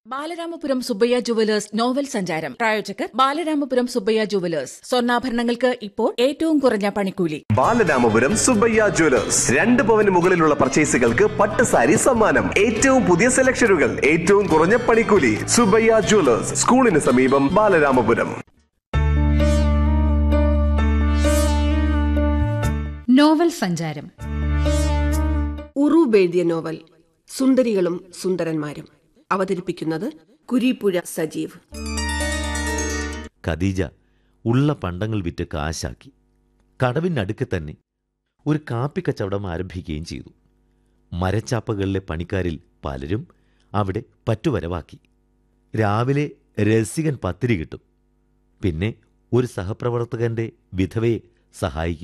Balaramapuram Subbaiah jewellers novel സഞ്ചാരം പ്രായോജകർ Balaramapuram Subbaiah jewellers. സ്വർണ്ണാഭരണങ്ങൾക്ക് ഇപ്പോൾ ഏറ്റവും കുറഞ്ഞ പണിക്കൂലി. ബാലരാമപുരം സുബ്ബയ്യ ജുവലേഴ്സ് 2 പവന് മുകളിലുള്ള പർച്ചേസുകൾക്ക് പട്ട് സാരി സമ്മാനം. ഏറ്റവും പുതിയ സെലക്ഷനുകൾ, ഏറ്റവും കുറഞ്ഞ പണിക്കൂലി. സുബ്ബയ്യ ജുവലേഴ്സ്, സ്കൂളിന് സമീപം, ബാലരാമപുരം. നോവൽ സഞ്ചാരം. ഉറൂബ് എഴുതിയ നോവൽ സുന്ദരികളും സുന്ദരന്മാരും. അവതരിപ്പിക്കുന്നത് കുരീപ്പുഴ സജീവ്. ഖദീജ ഉള്ള പണ്ടങ്ങൾ വിറ്റ് കാശാക്കി കടവിനടുക്ക് തന്നെ ഒരു കാപ്പിക്കച്ചവടം ആരംഭിക്കുകയും ചെയ്തു. മരച്ചാപ്പകളിലെ പണിക്കാരിൽ പലരും അവിടെ പറ്റുവരവാക്കി. രാവിലെ രസികൻ പത്തിരി കിട്ടും, പിന്നെ ഒരു സഹപ്രവർത്തകന്റെ വിധവയെ സഹായിക്കും.